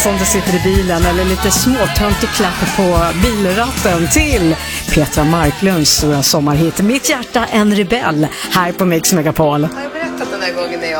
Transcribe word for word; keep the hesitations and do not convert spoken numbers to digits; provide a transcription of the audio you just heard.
Som du sitter i bilen eller lite småtöntig klapp på bilratten till Petra Marklunds stora sommarhit Mitt hjärta en rebell här på Mix Megapol. Jag har berättat den här gången när jag